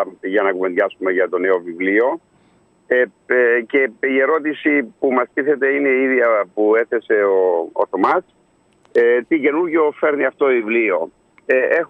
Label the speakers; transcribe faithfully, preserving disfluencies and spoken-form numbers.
Speaker 1: για να κουβεντιάσουμε για το νέο βιβλίο. Ε, ε, και η ερώτηση που μας τίθεται είναι η ίδια που έθεσε ο, ο Θωμάς. Ε, τι καινούργιο φέρνει αυτό το βιβλίο. Ε,